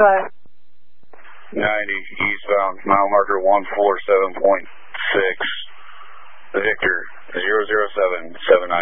Hello. 90 eastbound, mile marker 147.6, Victor 00779.